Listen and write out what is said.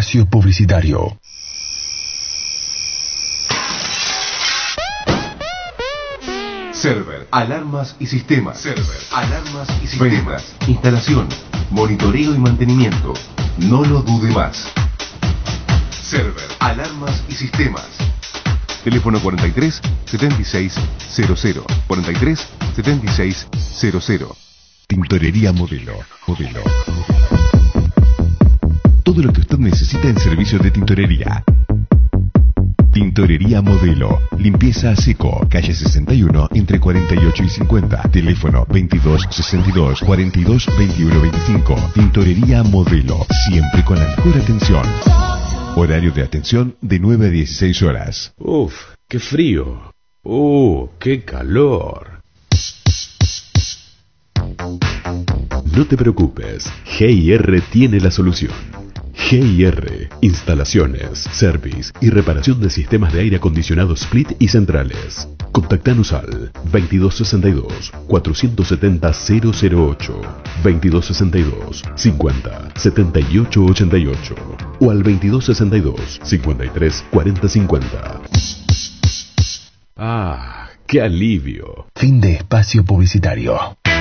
espacio publicitario. Server, alarmas y sistemas. Server, alarmas y sistemas. Ventas, instalación, monitoreo y mantenimiento. No lo dude más. Server, alarmas y sistemas. Teléfono 43 76 00. 43 76 00. Tintorería Modelo. Todo lo que usted necesita en servicios de tintorería. Tintorería Modelo. Limpieza a seco. Calle 61 entre 48 y 50. Teléfono 22 62 42 21 25. Tintorería Modelo. Siempre con la mejor atención. Horario de atención de 9 a 16 horas. Uf, qué frío. Qué calor. No te preocupes. G&R tiene la solución. G&R, instalaciones, service y reparación de sistemas de aire acondicionado split y centrales. Contactanos al 2262-470-008, 2262-50-7888 o al 2262-53-4050. ¡Ah, qué alivio! Fin de espacio publicitario.